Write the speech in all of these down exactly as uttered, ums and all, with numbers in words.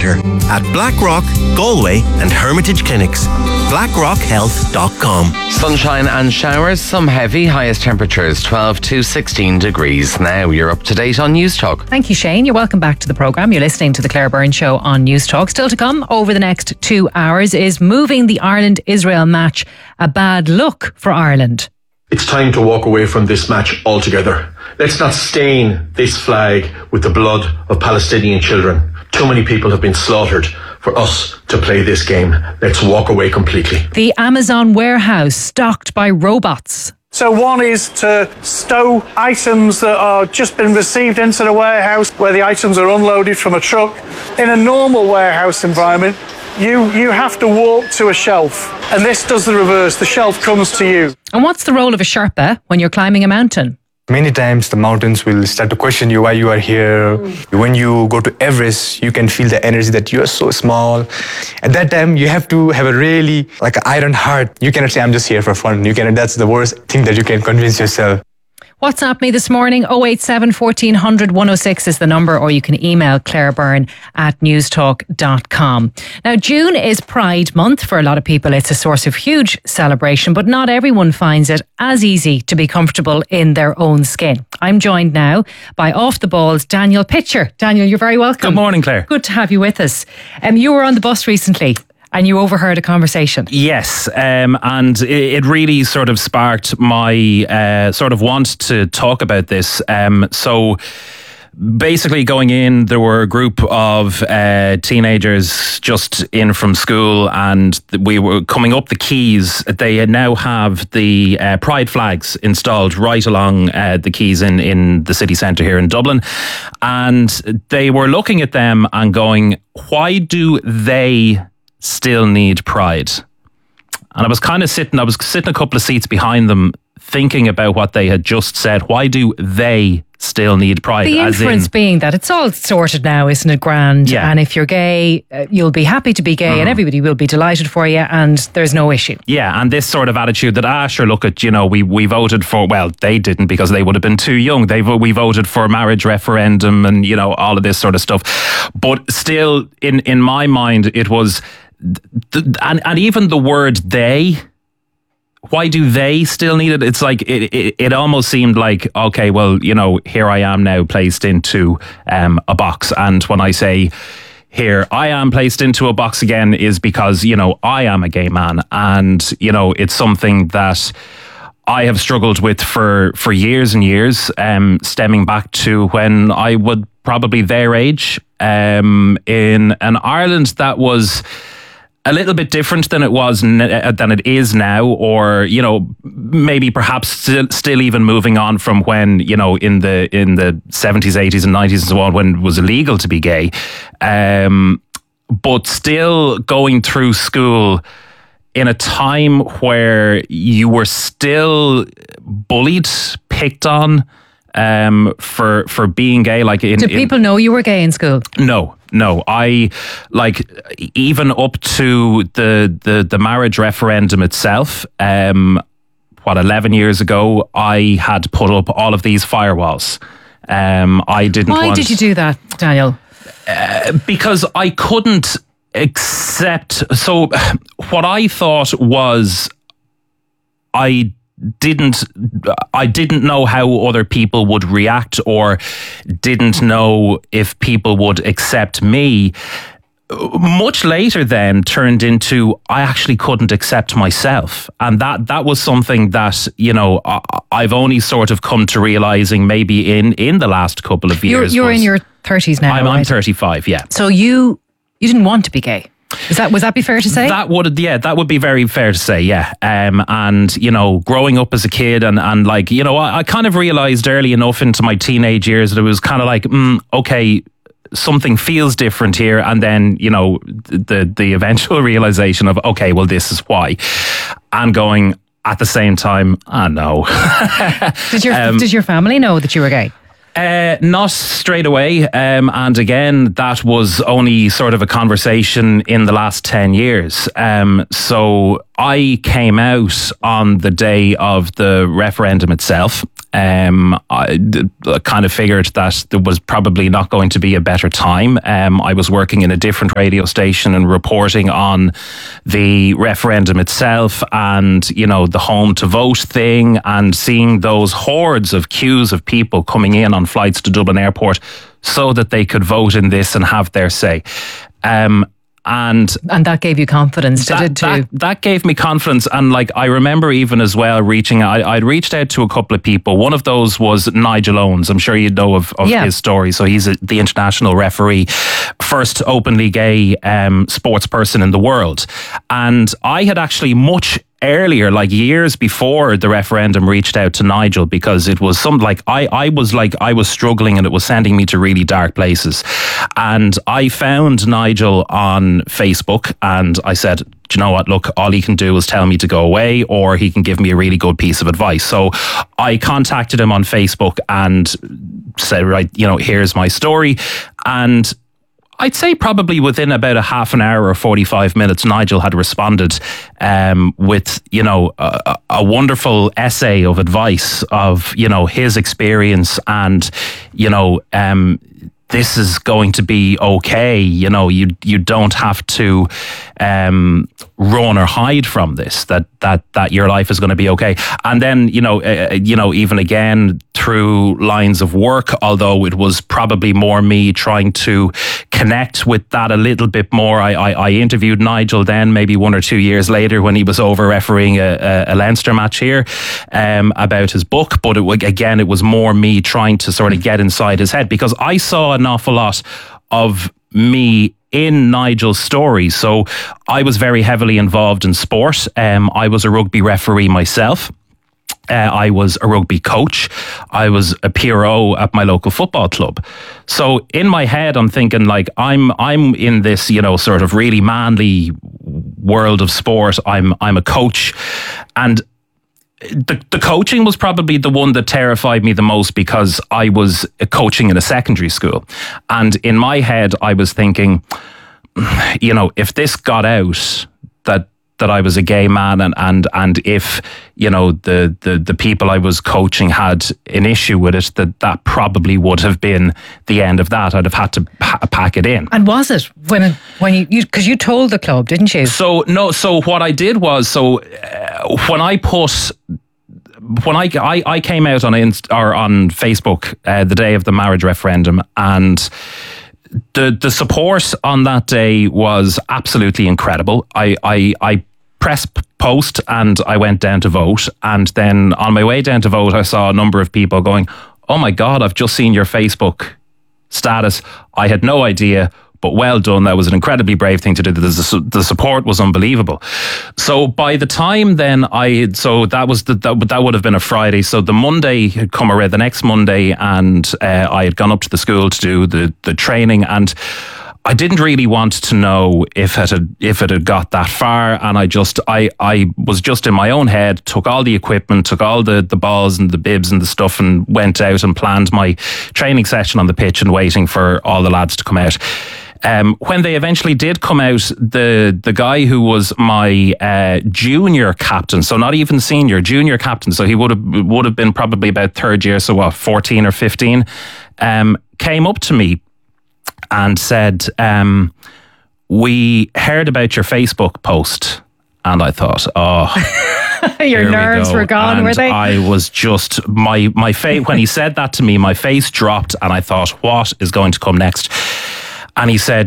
better at Blackrock, Galway and Hermitage Clinics. blackrock health dot com. Sunshine and showers, some heavy, highest temperatures twelve to sixteen degrees. Now you're up to date on News Talk. Thank you, Shane. You're welcome back to the programme. You're listening to the Claire Byrne Show on News Talk. Still to come over the next two hours is moving the Ireland-Israel match a bad look for Ireland. It's time to walk away from this match altogether. Let's not stain this flag with the blood of Palestinian children. Too many people have been slaughtered for us to play this game. Let's walk away completely. The Amazon warehouse stocked by robots. So one is to stow items that are just been received into the warehouse where the items are unloaded from a truck. In a normal warehouse environment, you, you have to walk to a shelf, and this does the reverse. The shelf comes to you. And what's the role of a Sherpa when you're climbing a mountain? Many times the mountains will start to question you why you are here. Mm. When you go to Everest, you can feel the energy that you are so small. At that time, you have to have a really like an iron heart. You cannot say, I'm just here for fun. You cannot, that's the worst thing that you can convince yourself. WhatsApp me this morning, oh eight seven, fourteen hundred, one oh six is the number, or you can email Claire Byrne at newstalk dot com. Now, June is Pride Month. For a lot of people, it's a source of huge celebration, but not everyone finds it as easy to be comfortable in their own skin. I'm joined now by Off the Ball's Daniel Pitcher. Daniel, you're very welcome. Good morning, Claire. Good to have you with us. Um, you were on the bus recently and you overheard a conversation. Yes, um, and it, it really sort of sparked my uh, sort of want to talk about this. Um, so basically going in, there were a group of uh, teenagers just in from school, and we were coming up the quays. They now have the uh, pride flags installed right along uh, the quays in, in the city centre here in Dublin. And they were looking at them and going, why do they still need pride? And I was kind of sitting, I was sitting a couple of seats behind them thinking about what they had just said. Why do they still need pride? The inference in, being that it's all sorted now, isn't it, grand? Yeah. And if you're gay, uh, you'll be happy to be gay mm. and everybody will be delighted for you and there's no issue. Yeah, and this sort of attitude that, ah, sure, look at, you know, we, we voted for, well, they didn't because they would have been too young. They We voted for a marriage referendum and, you know, all of this sort of stuff. But still, in, in my mind, it was, th- and, and even the word they, why do they still need it? It's like, it, it, it almost seemed like, okay, well, you know, here I am now placed into um, a box. And when I say here I am placed into a box again is because, you know, I am a gay man. And, you know, it's something that I have struggled with for, for years and years, um, stemming back to when I would probably their age, um, in an Ireland that was a little bit different than it was than it is now, or, you know, maybe perhaps still, still even moving on from when, you know, in the in the seventies, eighties and nineties and so on, when it was illegal to be gay, um, but still going through school in a time where you were still bullied, picked on, um, for for being gay. Like, in, did people in, know you were gay in school? No. No, I, like, even up to the, the, the marriage referendum itself, um, what, eleven years ago, I had put up all of these firewalls. Um, I didn't Why want... did you do that, Daniel? Uh, because I couldn't accept... So what I thought was I didn't I didn't know how other people would react, or didn't know if people would accept me. Much later then turned into I actually couldn't accept myself, and that that was something that, you know, I, I've only sort of come to realizing maybe in in the last couple of years. You're, you're was, in your thirties now. I'm, right? I'm thirty-five, yeah. So you you didn't want to be gay. Is that, would that be fair to say? That would, yeah, that would be very fair to say, yeah. Um, and, you know, growing up as a kid and, and like, you know, I, I kind of realised early enough into my teenage years that it was kind of like, mm, okay, something feels different here. And then, you know, the the eventual realisation of, okay, well, this is why. And going at the same time, ah, no. Did your, um, did your family know that you were gay? Uh, not straight away. Um, and again, that was only sort of a conversation in the last ten years. Um, so I came out on the day of the referendum itself. Um, I d- kind of figured that there was probably not going to be a better time. Um, I was working in a different radio station and reporting on the referendum itself and, you know, the home to vote thing, and seeing those hordes of queues of people coming in on flights to Dublin Airport so that they could vote in this and have their say. Um, And and that gave you confidence, did that, it too? That, that gave me confidence. And like, I remember even as well reaching, I, I'd reached out to a couple of people. One of those was Nigel Owens. I'm sure you know of, of Yeah. his story. So he's a, the international referee, first openly gay um, sports person in the world. And I had actually much earlier, like years before the referendum, reached out to Nigel because it was some like I, I was like I was struggling and it was sending me to really dark places. And I found Nigel on Facebook and I said, do you know what, look, all he can do is tell me to go away, or he can give me a really good piece of advice. So I contacted him on Facebook and said, right, you know, here's my story. And I'd say probably within about a half an hour or forty-five minutes, Nigel had responded um, with, you know, a, a wonderful essay of advice of, you know, his experience and, you know, um, this is going to be okay. You know, you you don't have to um, run or hide from this. That that that your life is going to be okay. And then, you know, uh, you know, even again through lines of work, although it was probably more me trying to connect with that a little bit more. I I, I interviewed Nigel then, maybe one or two years later, when he was over refereeing a, a, a Leinster match here, um, about his book. But it, again, it was more me trying to sort of get inside his head, because I saw an awful lot of me in Nigel's story. So I was very heavily involved in sport. Um, I was a rugby referee myself. Uh, I was a rugby coach. I was a P R O at my local football club. So in my head, I'm thinking like I'm I'm in this, you know, sort of really manly world of sport. I'm I'm a coach, and The, the coaching was probably the one that terrified me the most, because I was coaching in a secondary school. And in my head, I was thinking, you know, if this got out that that I was a gay man, and and, and if, you know, the, the, the people I was coaching had an issue with it, that that probably would have been the end of that. I'd have had to pa- pack it in. And was it when when you because you, you told the club, didn't you? So no. So what I did was, so uh, when I put when I, I I came out on Inst- or on Facebook uh, the day of the marriage referendum, and the the support on that day was absolutely incredible. I I, I pressed post and I went down to vote, and then on my way down to vote, I saw a number of people going, "Oh my God, I've just seen your Facebook status. I had no idea." But well done. That was an incredibly brave thing to do. The, the support was unbelievable. So by the time then I, so that was the, that, that would have been a Friday. So the Monday had come around, the next Monday, and uh, I had gone up to the school to do the, the training, and I didn't really want to know if it had if it had got that far, and I just I I was just in my own head, took all the equipment, took all the the balls and the bibs and the stuff, and went out and planned my training session on the pitch and waiting for all the lads to come out. Um, when they eventually did come out, the the guy who was my uh, junior captain, so not even senior, junior captain, so he would have would have been probably about third year, so what, fourteen or fifteen, um, came up to me and said, um, "We heard about your Facebook post," and I thought, "Oh." Your nerves were gone, and were they? I was just, my my face, when he said that to me, my face dropped, and I thought, what is going to come next? And he said,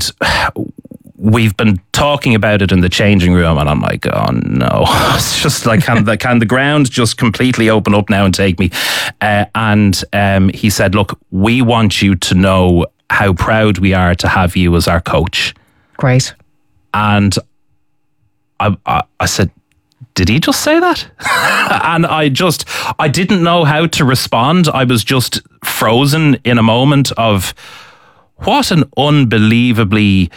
"We've been talking about it in the changing room." And I'm like, oh no. It's just like, can the, can the ground just completely open up now and take me? Uh, and um, he said, "Look, we want you to know how proud we are to have you as our coach." Great. And I, I, I said, did he just say that? And I just, I didn't know how to respond. I was just frozen in a moment of, what an unbelievably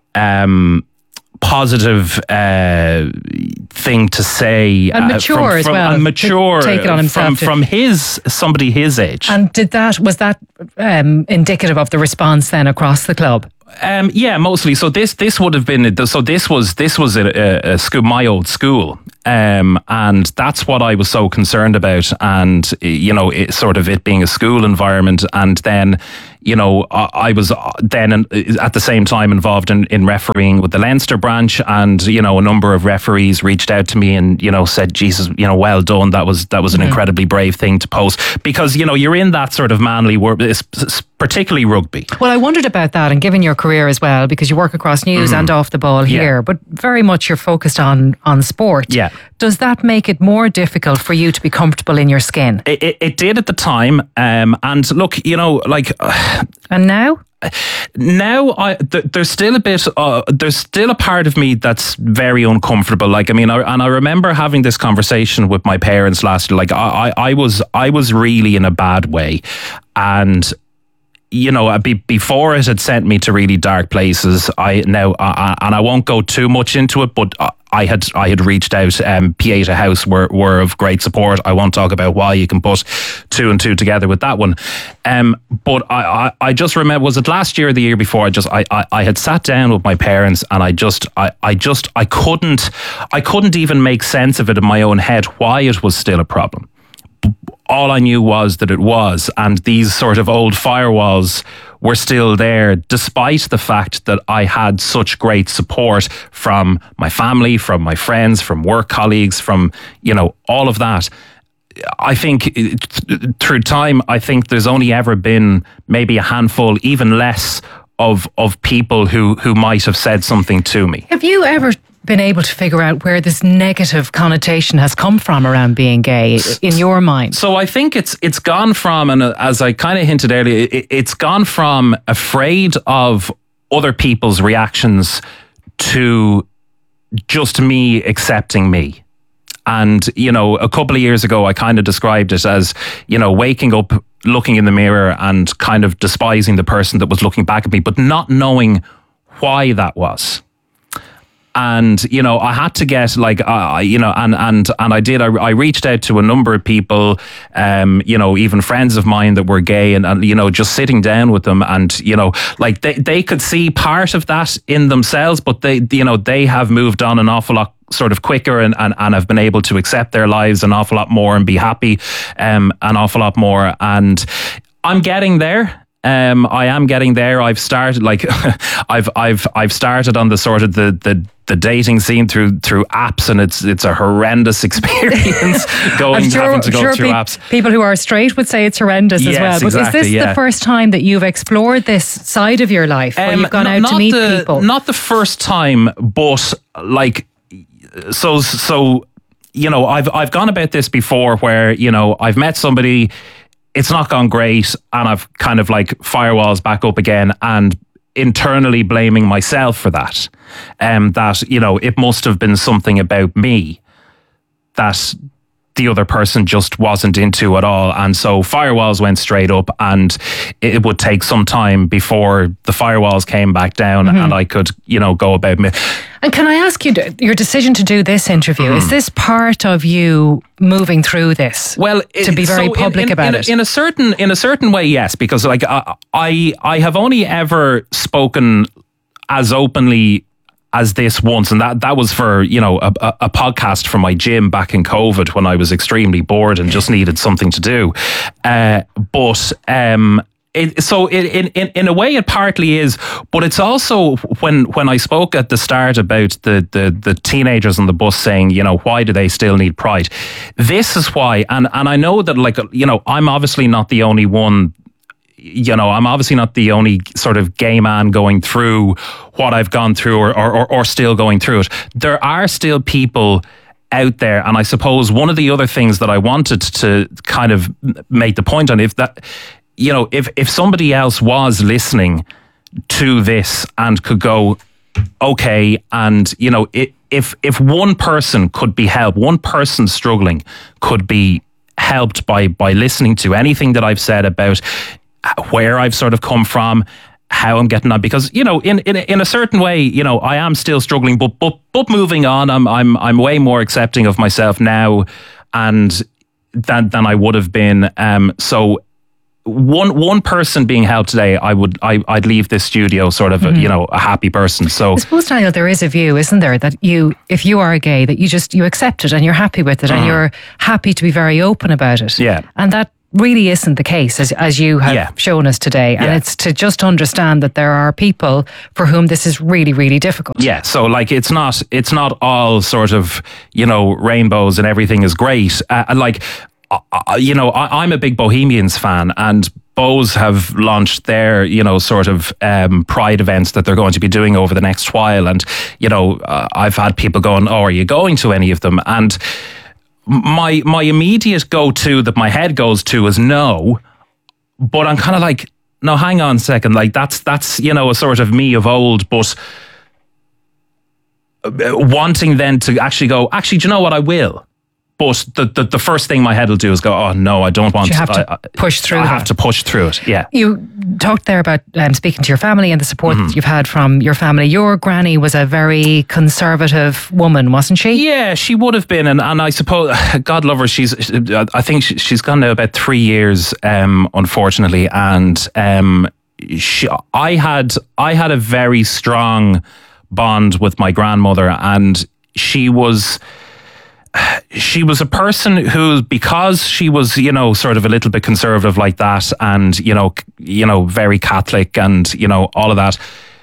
um, positive uh, thing to say. And mature uh, from, as from, well. And mature. To take it on himself. From, from his, somebody his age. And did that, was that um, indicative of the response then across the club? Um, yeah, mostly. So this this would have been so. This was this was a, a school, my old school, Um, and that's what I was so concerned about. And, you know, it sort of it being a school environment. And then, you know, I, I was then in, at the same time involved in, in refereeing with the Leinster branch. And, you know, a number of referees reached out to me and, you know, said, Jesus, you know, well done. That was, that was an mm-hmm. incredibly brave thing to post, because, you know, you're in that sort of manly world, particularly rugby. Well, I wondered about that, and given your career as well, because you work across news mm-hmm. and off the ball here, yeah. but very much you're focused on, on sport. Yeah. Does that make it more difficult for you to be comfortable in your skin? It, it, it did at the time. Um, and look, you know, like... Uh, and now? Now, I th- there's still a bit, uh, there's still a part of me that's very uncomfortable. Like, I mean, I, and I remember having this conversation with my parents last year. Like, I, I, I was, I was really in a bad way. And... you know, be, before it had sent me to really dark places. I now, uh, and I won't go too much into it, but I had I had reached out. Um, Pieta House were were of great support. I won't talk about why. You can put two and two together with that one. Um, but I, I, I just remember, was it last year or the year before? I just I, I, I had sat down with my parents, and I just I, I just I couldn't I couldn't even make sense of it in my own head why it was still a problem. All I knew was that it was, and these sort of old firewalls were still there, despite the fact that I had such great support from my family, from my friends, from work colleagues, from, you know, all of that. I think through time, I think there's only ever been maybe a handful, even less, of of people who, who might have said something to me. Have you ever been able to figure out where this negative connotation has come from around being gay in your mind? So I think it's it's gone from, and as I kind of hinted earlier, it, it's gone from afraid of other people's reactions to just me accepting me. And, you know, a couple of years ago, I kind of described it as, you know, waking up, looking in the mirror and kind of despising the person that was looking back at me, but not knowing why that was. And, you know, I had to get like, uh, you know, and, and, and I did, I, I reached out to a number of people, um, you know, even friends of mine that were gay, and, and, you know, just sitting down with them, and, you know, like they, they could see part of that in themselves, but they, you know, they have moved on an awful lot sort of quicker, and, and, and have been able to accept their lives an awful lot more and be happy, um, an awful lot more. And I'm getting there. Um, I am getting there. I've started like I've I've I've started on the sort of the the, the dating scene through through apps, and it's it's a horrendous experience going sure, having to go sure through pe- apps. People who are straight would say it's horrendous yes, as well. But exactly, is this yeah. the first time that you've explored this side of your life, where um, you've gone n- out to meet the, people? Not the first time, but like so so you know, I've I've gone about this before, where, you know, I've met somebody, it's not gone great, and I've kind of like firewalls back up again, and internally blaming myself for that. Um, that, you know, it must have been something about me that the other person just wasn't into at all. And so firewalls went straight up, and it would take some time before the firewalls came back down, mm-hmm. and I could, you know, go about me. And can I ask you, your decision to do this interview, mm. is this part of you moving through this? Well, to be very so public in, in, about in, it? In a certain, in a certain way, yes, because like I, I, I have only ever spoken as openly as this once, and that that was for, you know, a, a, a podcast from my gym back in COVID when I was extremely bored and just needed something to do. Uh, but um, it, so it, in in in a way, it partly is, but it's also when when I spoke at the start about the the the teenagers on the bus saying, you know, why do they still need pride? This is why, and and I know that, like, you know, I'm obviously not the only one. You know, I'm obviously not the only sort of gay man going through what I've gone through, or, or, or still going through it. There are still people out there. And I suppose one of the other things that I wanted to kind of make the point on, if that, you know, if, if somebody else was listening to this and could go, okay, and, you know, it, if, if one person could be helped, one person struggling could be helped by, by listening to anything that I've said about where I've sort of come from, how I'm getting on, because, you know, in, in in a certain way, you know, I am still struggling, but but but moving on, I'm I'm I'm way more accepting of myself now, and than than I would have been. Um, so one one person being helped today, I would I, I'd leave this studio sort of mm-hmm. a, you know a happy person. So I suppose, Daniel, there is a view, isn't there, that you, if you are gay, that you just you accept it and you're happy with it mm. and you're happy to be very open about it. Yeah, and that really isn't the case, as as you have yeah. shown us today. And yeah. it's to just understand that there are people for whom this is really, really difficult. Yeah, so like it's not it's not all sort of, you know, rainbows and everything is great. Uh, like, uh, you know, I, I'm a big Bohemians fan, and Bows have launched their, you know, sort of um, pride events that they're going to be doing over the next while. And, you know, uh, I've had people going, oh, are you going to any of them? And my my immediate go-to that my head goes to is no. But I'm kind of like, no, hang on a second. Like, that's, that's you know, a sort of me of old, but wanting then to actually go, actually, do you know what, I will. But the, the, the first thing my head will do is go, oh, no, I don't want you have to I, push through I that. have to push through it, yeah. You talked there about um, speaking to your family and the support mm-hmm. that you've had from your family. Your granny was a very conservative woman, wasn't she? Yeah, she would have been. And, and I suppose, God love her, she's, I think she's gone now about three years, um, unfortunately. And um, she, I had I had a very strong bond with my grandmother, and she was... She was a person who, because she was, you know, sort of a little bit conservative like that, and, you know, you know, very Catholic and, you know, all of that,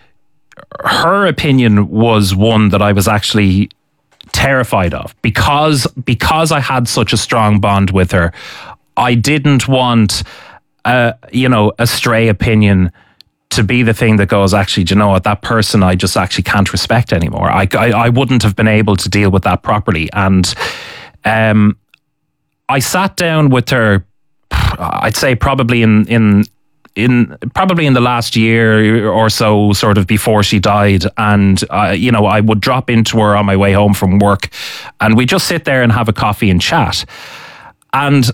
her opinion was one that I was actually terrified of, because, because I had such a strong bond with her. I didn't want, uh, you know, a stray opinion to be the thing that goes, actually, do you know what, that person I just actually can't respect anymore. I, I, I wouldn't have been able to deal with that properly. And um, I sat down with her, I'd say probably in, in, in probably in the last year or so, sort of before she died. And, uh, you know, I would drop into her on my way home from work, and we just sit there and have a coffee and chat. And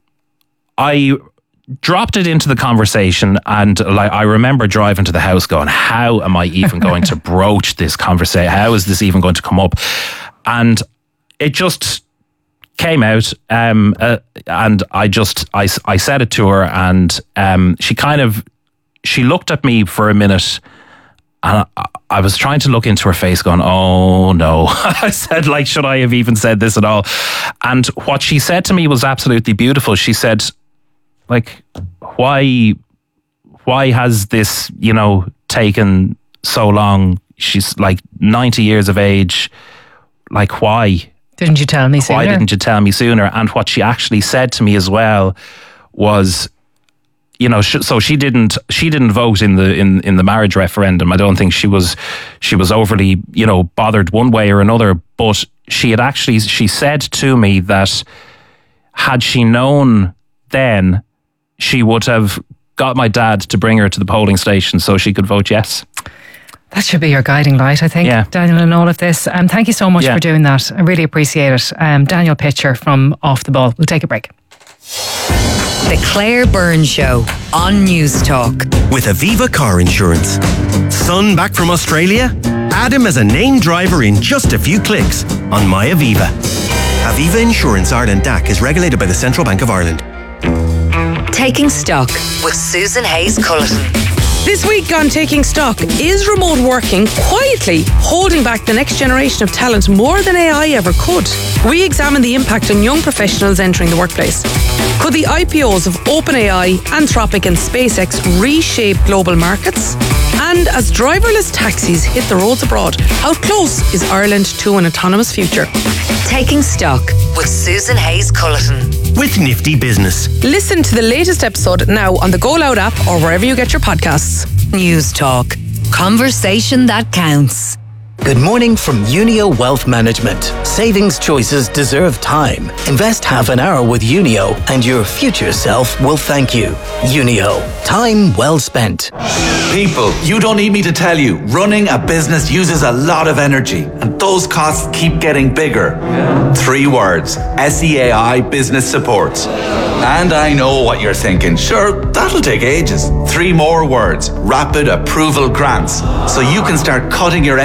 I dropped it into the conversation, and like I remember driving to the house going, how am I even going to broach this conversation? How is this even going to come up? And it just came out, um, uh, and I just I, I said it to her, and um, she kind of she looked at me for a minute, and I, I was trying to look into her face going, oh no. I said, like, should I have even said this at all? And what she said to me was absolutely beautiful. She said, like, why, why has this, you know, taken so long? She's like ninety years of age. Like, why? Didn't you tell me sooner? Why didn't you tell me sooner? And what she actually said to me as well was, you know, sh- so she didn't, she didn't vote in the in, in the marriage referendum. I don't think she was, she was overly, you know, bothered one way or another. But she had actually, she said to me that had she known then, she would have got my dad to bring her to the polling station so she could vote yes. That should be your guiding light, I think, yeah. Daniel, in all of this. Um, thank you so much yeah. for doing that. I really appreciate it. Um, Daniel Pitcher from Off the Ball. We'll take a break. The Claire Byrne Show on News Talk. With Aviva Car Insurance. Son back from Australia? Add him as a named driver in just a few clicks on My Aviva. Aviva Insurance Ireland D A C is regulated by the Central Bank of Ireland. Taking Stock with Susan Hayes-Culleton. This week on Taking Stock, is remote working quietly holding back the next generation of talent more than A I ever could? We examine the impact on young professionals entering the workplace. Could the I P Os of OpenAI, Anthropic and SpaceX reshape global markets? And as driverless taxis hit the roads abroad, how close is Ireland to an autonomous future? Taking Stock with Susan Hayes-Culleton. With Nifty Business. Listen to the latest episode now on the Go Loud app or wherever you get your podcasts. News Talk. Conversation that counts. Good morning from Unio Wealth Management. Savings choices deserve time. Invest half an hour with Unio and your future self will thank you. Unio. Time well spent. People, you don't need me to tell you, running a business uses a lot of energy and those costs keep getting bigger. Yeah. Three words. S E A I Business Supports. And I know what you're thinking. Sure, that'll take ages. Three more words. Rapid Approval Grants. So you can start cutting your energy costs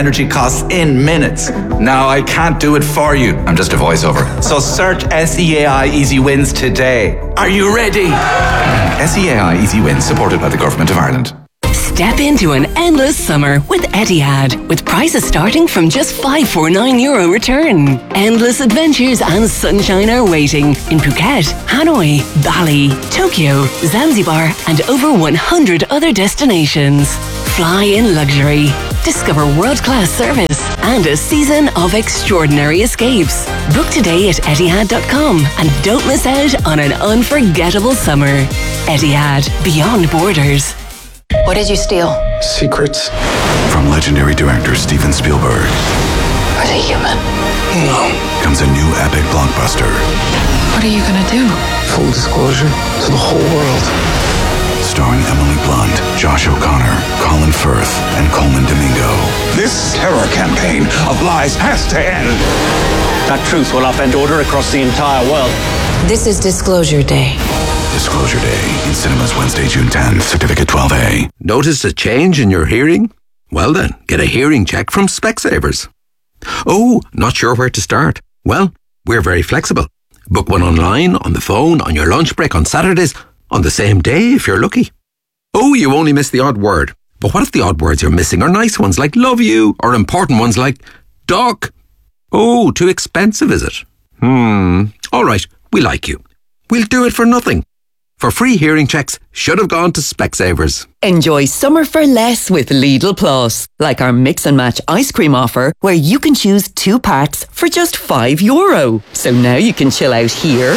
costs in minutes. Now I can't do it for you. I'm just a voiceover. So search S E A I Easy Wins today. Are you ready? S E A I Easy Wins, supported by the Government of Ireland. Step into an endless summer with Etihad, with prices starting from just five hundred forty-nine euro return. Endless adventures and sunshine are waiting in Phuket, Hanoi, Bali, Tokyo, Zanzibar, and over one hundred other destinations. Fly in luxury, discover world-class service, and a season of extraordinary escapes. Book today at Etihad dot com and don't miss out on an unforgettable summer. Etihad, beyond borders. What did you steal? Secrets. From legendary director Steven Spielberg. Are they human? No. Comes a new epic blockbuster. What are you gonna do? Full disclosure to the whole world. Starring Emily Blunt, Josh O'Connor, Colin Firth, and Coleman Domingo. This terror campaign of lies has to end. That truth will upend order across the entire world. This is Disclosure Day. Disclosure Day in cinemas Wednesday, June tenth. Certificate twelve A. Noticed a change in your hearing? Well then, get a hearing check from Specsavers. Oh, not sure where to start? Well, we're very flexible. Book one online, on the phone, on your lunch break, on Saturdays, on the same day if you're lucky. Oh, you only miss the odd word. But what if the odd words you're missing are nice ones like love you, or important ones like duck? Oh, too expensive, is it? Hmm. All right, we like you. We'll do it for nothing. For free hearing checks, should have gone to Specsavers. Enjoy summer for less with Lidl Plus, like our mix and match ice cream offer, where you can choose two packs for just five euro. So now you can chill out here,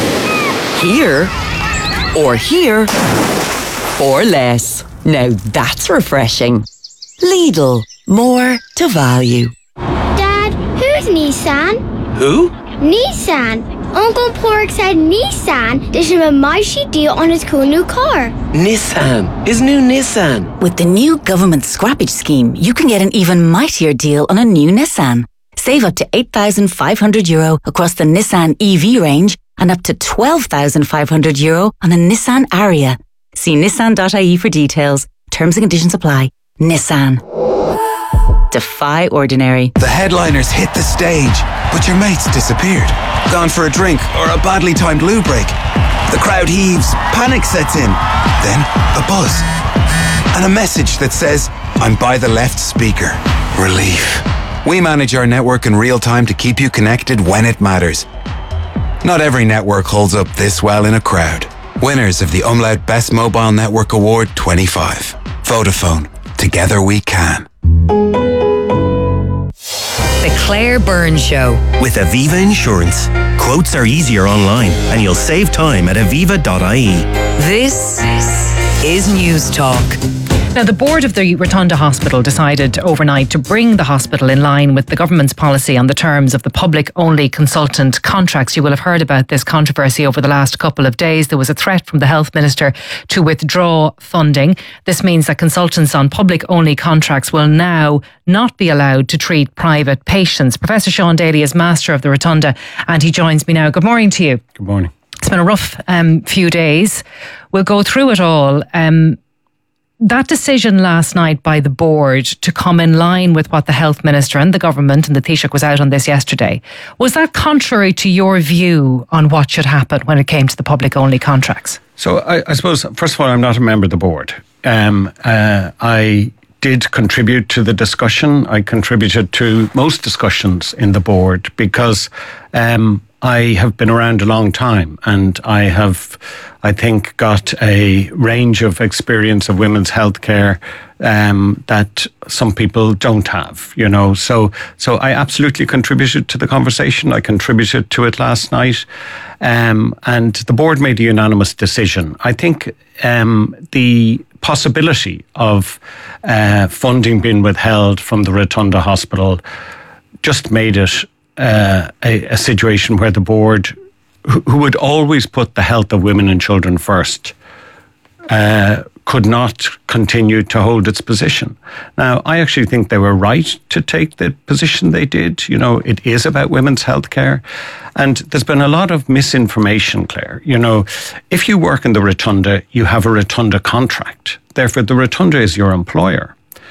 here, or here, or less. Now that's refreshing. Lidl, more to value. Dad, who's Nissan? Who? Nissan. Uncle Pork said Nissan did him a mighty deal on his cool new car. Nissan. His new Nissan. With the new government scrappage scheme, you can get an even mightier deal on a new Nissan. Save up to eight thousand five hundred euro across the Nissan E V range and up to twelve thousand five hundred euro on a Nissan Ariya. See nissan dot I E for details. Terms and conditions apply. Nissan. Defy ordinary. The headliners hit the stage, but your mates disappeared. Gone for a drink or a badly timed loo break. The crowd heaves, panic sets in. Then a buzz. And a message that says, I'm by the left speaker. Relief. We manage our network in real time to keep you connected when it matters. Not every network holds up this well in a crowd. Winners of the Umlaut Best Mobile Network Award twenty-five. Vodafone. Together we can. The Claire Byrne Show. With Aviva Insurance. Quotes are easier online and you'll save time at aviva dot I E. This is News Talk. Now, the board of the Rotunda Hospital decided overnight to bring the hospital in line with the government's policy on the terms of the public-only consultant contracts. You will have heard about this controversy over the last couple of days. There was a threat from the Health Minister to withdraw funding. This means that consultants on public-only contracts will now not be allowed to treat private patients. Professor Sean Daly is Master of the Rotunda and he joins me now. Good morning to you. Good morning. It's been a rough um, few days. We'll go through it all. Um, That decision last night by the board to come in line with what the Health Minister and the government, and the Taoiseach was out on this yesterday, was that contrary to your view on what should happen when it came to the public-only contracts? So I, I suppose, first of all, I'm not a member of the board. Um, uh, I did contribute to the discussion. I contributed to most discussions in the board because um, I have been around a long time and I have, I think, got a range of experience of women's healthcare um, that some people don't have, you know. So, so I absolutely contributed to the conversation. I contributed to it last night. Um, and the board made a unanimous decision. I think um, the possibility of uh, funding being withheld from the Rotunda Hospital just made it Uh, a, a situation where the board, who, who would always put the health of women and children first, uh, could not continue to hold its position. Now, I actually think they were right to take the position they did. You know, it is about women's health care. And there's been a lot of misinformation, Claire. You know, if you work in the Rotunda, you have a Rotunda contract. Therefore, the Rotunda is your employer.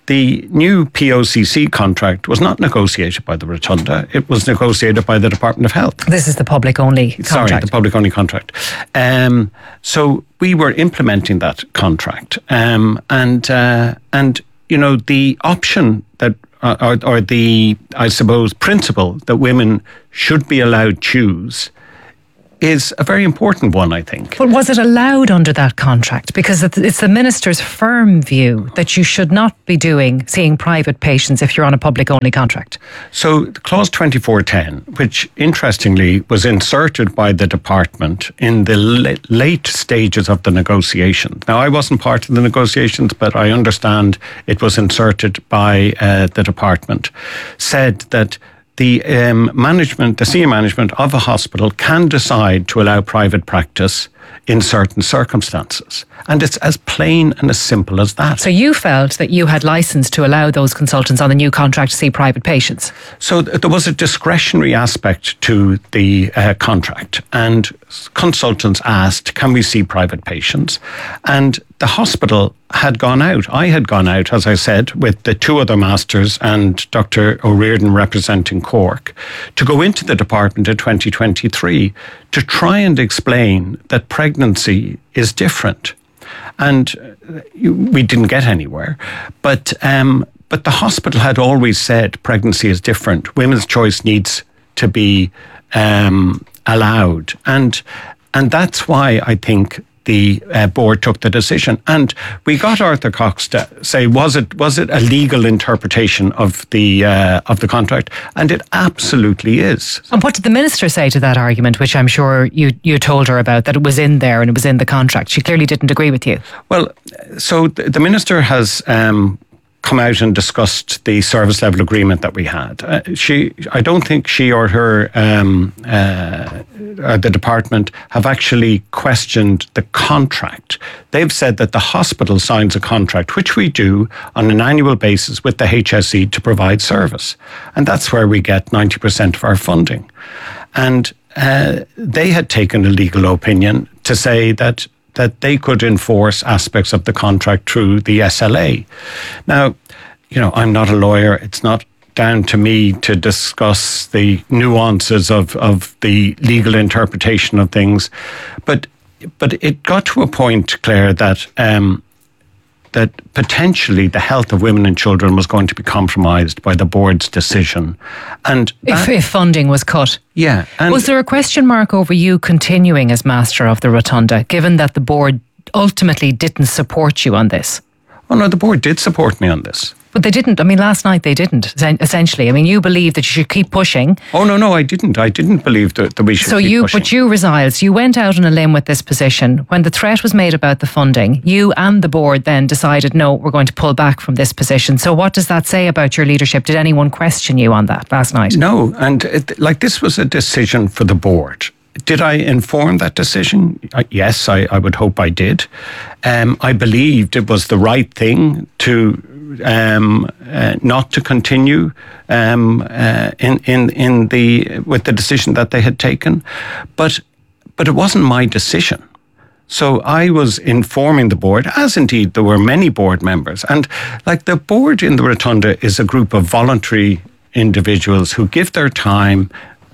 the new P O C C contract was not negotiated by the Rotunda. It was negotiated by the Department of Health. This is the public-only contract. Sorry, the public-only contract. Um, so we were implementing that contract. Um, and, uh, and, you know, the option that, uh, or, or the, I suppose, principle that women should be allowed choose is a very important one, I think. But was it allowed under that contract? Because it's the minister's firm view that you should not be doing, seeing private patients if you're on a public-only contract. So Clause twenty-four ten, which interestingly was inserted by the department in the late stages of the negotiations. Now, I wasn't part of the negotiations, but I understand it was inserted by uh, the department, said that the um, management, the senior management of a hospital can decide to allow private practice in certain circumstances. And it's as plain and as simple as that. So you felt that you had license to allow those consultants on the new contract to see private patients? So th- there was a discretionary aspect to the uh, contract, and consultants asked, can we see private patients? And the hospital had gone out. I had gone out, as I said, with the two other masters and Doctor O'Riordan representing Cork, to go into the department in twenty twenty-three to try and explain that pregnancy is different. And we didn't get anywhere. But um, but the hospital had always said pregnancy is different. Women's choice needs to be um, allowed. And and that's why I think the uh, board took the decision. And we got Arthur Cox to say, was it was it a legal interpretation of the uh, of the contract? And it absolutely is. And what did the minister say to that argument, which I'm sure you, you told her about, that it was in there and it was in the contract? She clearly didn't agree with you. Well, so the, the minister has um, come out and discussed the service level agreement that we had. Uh, she, I don't think she or her, um, uh, or the department have actually questioned the contract. They've said that the hospital signs a contract, which we do on an annual basis with the H S E to provide service. And that's where we get ninety percent of our funding. And uh, they had taken a legal opinion to say that that they could enforce aspects of the contract through the S L A. Now, you know, I'm not a lawyer. It's not down to me to discuss the nuances of, of the legal interpretation of things. But but it got to a point, Claire, that um, that potentially the health of women and children was going to be compromised by the board's decision. And if, that, if funding was cut. Yeah. And was there a question mark over you continuing as master of the Rotunda, given that the board ultimately didn't support you on this? Oh no, the board did support me on this. But they didn't. I mean, last night they didn't, essentially. I mean, you believe that you should keep pushing. Oh, no, no, I didn't. I didn't believe that, that we should so keep you, pushing. But you resigned. You went out on a limb with this position. When the threat was made about the funding, you and the board then decided, no, we're going to pull back from this position. So what does that say about your leadership? Did anyone question you on that last night? No, and it, like this was a decision for the board. Did I inform that decision? Uh, yes, I, I would hope I did. Um, I believed it was the right thing to um, uh, not to continue um, uh, in in in the with the decision that they had taken, but but it wasn't my decision. So I was informing the board, as indeed there were many board members, and like the board in the Rotunda is a group of voluntary individuals who give their time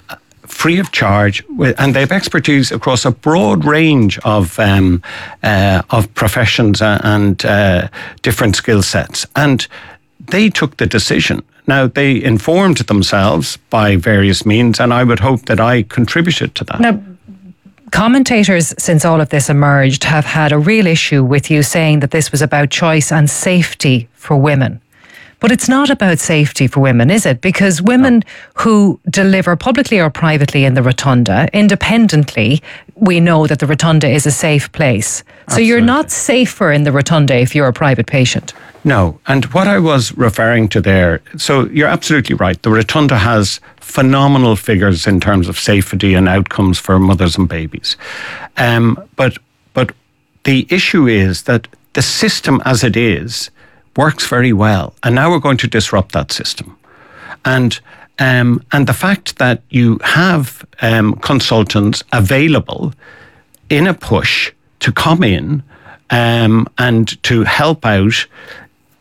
free of charge, and they have expertise across a broad range of um, uh, of professions and uh, different skill sets. And they took the decision. Now, they informed themselves by various means, and I would hope that I contributed to that. Now, commentators, since all of this emerged, have had a real issue with you saying that this was about choice and safety for women. But it's not about safety for women, is it? Because women who deliver publicly or privately in the Rotunda, independently, we know that the Rotunda is a safe place. So Absolutely. You're not safer in the Rotunda if you're a private patient. No. And what I was referring to there, so you're absolutely right. The Rotunda has phenomenal figures in terms of safety and outcomes for mothers and babies. Um, but but the issue is that the system as it is works very well. And now we're going to disrupt that system. And um, and the fact that you have um, consultants available in a push to come in um, and to help out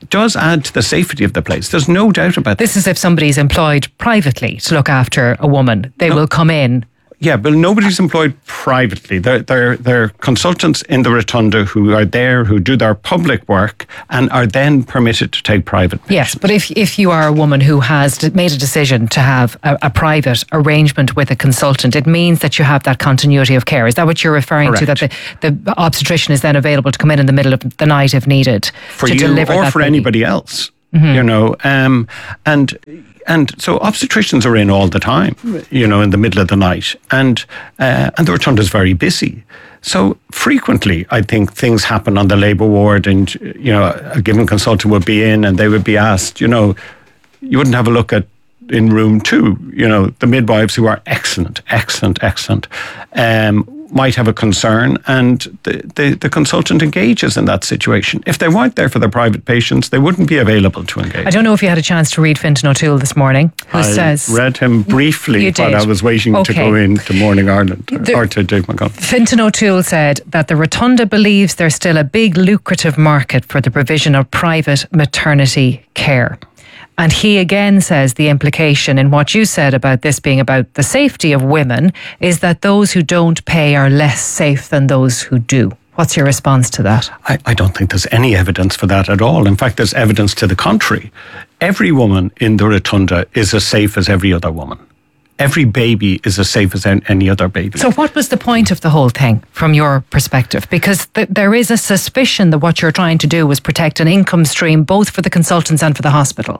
does add to the safety of the place. There's no doubt about that. This is if somebody's employed privately to look after a woman. They no. will come in. Yeah, but nobody's employed privately. They're, they're, they're consultants in the Rotunda who are there, who do their public work and are then permitted to take private patients. Yes, but if, if you are a woman who has made a decision to have a, a private arrangement with a consultant, it means that you have that continuity of care. Is that what you're referring Correct. to? That the, the obstetrician is then available to come in in the middle of the night if needed for to you deliver or that for baby. anybody else. Mm-hmm. You know, um, and and so obstetricians are in all the time, you know, in the middle of the night, and uh, and the Rotunda is very busy. So frequently, I think things happen on the labour ward, and you know, a given consultant would be in, and they would be asked, you know, you wouldn't have a look at in room two, you know, the midwives who are excellent, excellent, excellent. Um, might have a concern, and the, the, the consultant engages in that situation. If they weren't there for their private patients, they wouldn't be available to engage. I don't know if you had a chance to read Fintan O'Toole this morning, who I says... read him briefly while I was waiting okay. to go into Morning Ireland, the, or to Dave McGowan. Fintan O'Toole said that the Rotunda believes there's still a big lucrative market for the provision of private maternity care. And he again says the implication in what you said about this being about the safety of women is that those who don't pay are less safe than those who do. What's your response to that? I, I don't think there's any evidence for that at all. In fact, there's evidence to the contrary. Every woman in the Rotunda is as safe as every other woman. Every baby is as safe as any other baby. So what was the point of the whole thing from your perspective? Because th- there is a suspicion that what you're trying to do was protect an income stream both for the consultants and for the hospital.